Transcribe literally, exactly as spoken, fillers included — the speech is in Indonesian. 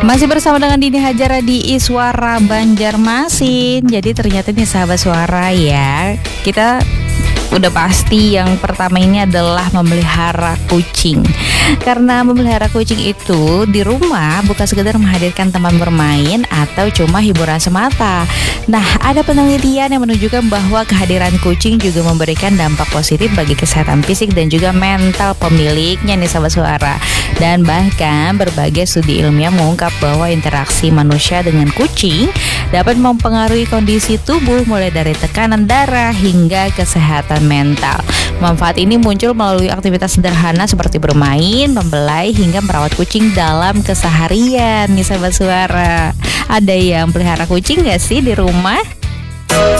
Masih bersama dengan Dini Hajara di Iswara Banjarmasin. Jadi ternyata nih sahabat suara ya, kita udah pasti yang pertama ini adalah memelihara kucing. Karena memelihara kucing itu di rumah bukan sekedar menghadirkan teman bermain atau cuma hiburan semata. Nah, ada penelitian yang menunjukkan bahwa kehadiran kucing juga memberikan dampak positif bagi kesehatan fisik dan juga mental pemiliknya nih sahabat suara. Dan bahkan berbagai studi ilmiah mengungkap bahwa interaksi manusia dengan kucing dapat mempengaruhi kondisi tubuh mulai dari tekanan darah hingga kesehatan mental. Manfaat ini muncul melalui aktivitas sederhana seperti bermain, membelai, hingga merawat kucing dalam keseharian nih sahabat suara. Ada yang pelihara kucing gak sih di rumah?